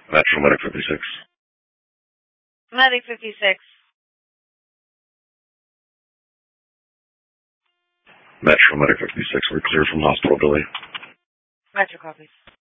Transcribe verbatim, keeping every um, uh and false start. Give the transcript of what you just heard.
Metro Medic fifty-six. Medic fifty-six. Metro Medic fifty-six, we're clear from hospital delay. Metro copies.